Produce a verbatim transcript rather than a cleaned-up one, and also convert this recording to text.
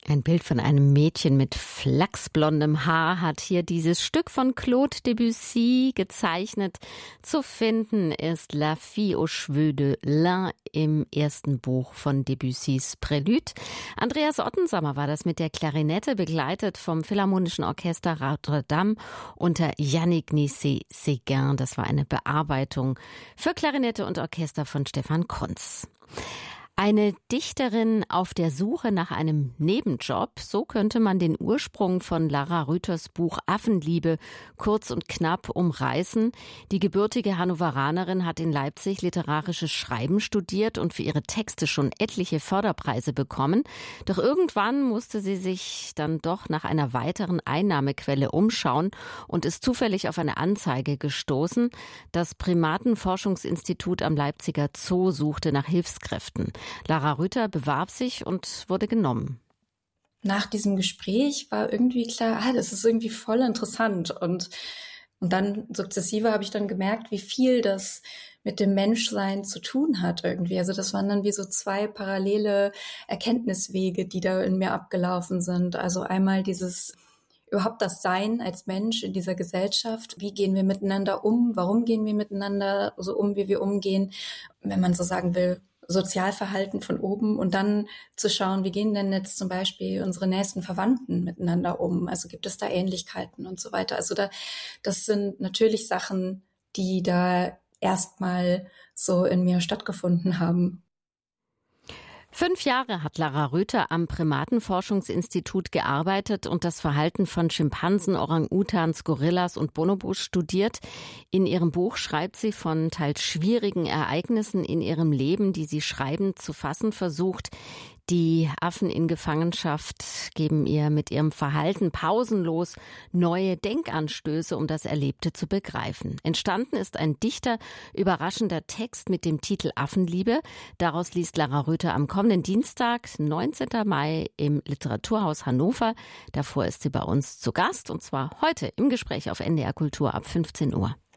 Ein Bild von einem Mädchen mit flachsblondem Haar hat hier dieses Stück von Claude Debussy gezeichnet. Zu finden ist La Fille aux Cheveux de Lin im ersten Buch von Debussys Prélude. Andreas Ottensammer war das mit der Klarinette, begleitet vom Philharmonischen Orchester Rotterdam unter Yannick Nézet-Séguin. Das war eine Bearbeitung für Klarinette und Orchester von Stefan Kunz. Eine Dichterin auf der Suche nach einem Nebenjob, so könnte man den Ursprung von Lara Rüthers Buch Affenliebe kurz und knapp umreißen. Die gebürtige Hannoveranerin hat in Leipzig literarisches Schreiben studiert und für ihre Texte schon etliche Förderpreise bekommen. Doch irgendwann musste sie sich dann doch nach einer weiteren Einnahmequelle umschauen und ist zufällig auf eine Anzeige gestoßen. Das Primatenforschungsinstitut am Leipziger Zoo suchte nach Hilfskräften. Lara Rüther bewarb sich und wurde genommen. Nach diesem Gespräch war irgendwie klar, ah, das ist irgendwie voll interessant. Und, und dann sukzessive habe ich dann gemerkt, wie viel das mit dem Menschsein zu tun hat irgendwie. Also das waren dann wie so zwei parallele Erkenntniswege, die da in mir abgelaufen sind. Also einmal dieses überhaupt das Sein als Mensch in dieser Gesellschaft. Wie gehen wir miteinander um? Warum gehen wir miteinander so um, wie wir umgehen? Wenn man so sagen will, Sozialverhalten von oben und dann zu schauen, wie gehen denn jetzt zum Beispiel unsere nächsten Verwandten miteinander um? Also gibt es da Ähnlichkeiten und so weiter? Also da, das sind natürlich Sachen, die da erstmal so in mir stattgefunden haben. Fünf Jahre hat Lara Rüther am Primatenforschungsinstitut gearbeitet und das Verhalten von Schimpansen, Orang-Utans, Gorillas und Bonobos studiert. In ihrem Buch schreibt sie von teils schwierigen Ereignissen in ihrem Leben, die sie schreibend zu fassen versucht. Die Affen in Gefangenschaft geben ihr mit ihrem Verhalten pausenlos neue Denkanstöße, um das Erlebte zu begreifen. Entstanden ist ein dichter, überraschender Text mit dem Titel Affenliebe. Daraus liest Lara Rüther am kommenden Dienstag, neunzehnten Mai, im Literaturhaus Hannover. Davor ist sie bei uns zu Gast, und zwar heute im Gespräch auf N D R Kultur ab fünfzehn Uhr.